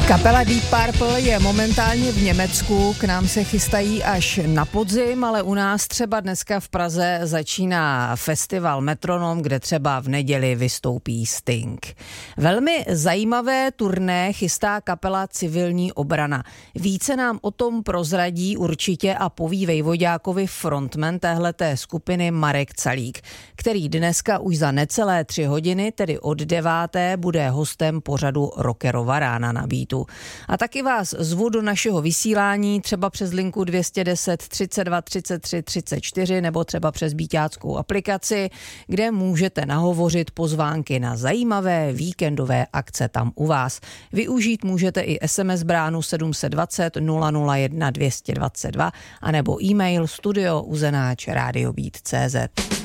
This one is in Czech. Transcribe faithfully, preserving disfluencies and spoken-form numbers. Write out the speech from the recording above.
Kapela Deep Purple je momentálně v Německu, k nám se chystají až na podzim, ale u nás třeba dneska v Praze začíná festival Metronom, kde třeba v neděli vystoupí Sting. Velmi zajímavé turné chystá kapela Civilní obrana. Více nám o tom prozradí určitě a poví Vejvoďákovi frontman téhleté skupiny Marek Calík, který dneska už za necelé tři hodiny, tedy od deváté, bude hostem pořadu Rockerova rána na Beatu. A taky vás zvu do našeho vysílání třeba přes linku dvě stě deset třicet dva třicet tři třicet čtyři nebo třeba přes beatáckou aplikaci, kde můžete nahovořit pozvánky na zajímavé víkendové akce tam u vás. Využít můžete i es em es bránu sedm set dvacet nula nula jedna dvě stě dvacet dva anebo e-mail studio uzenáč radiobeat tečka cé zet.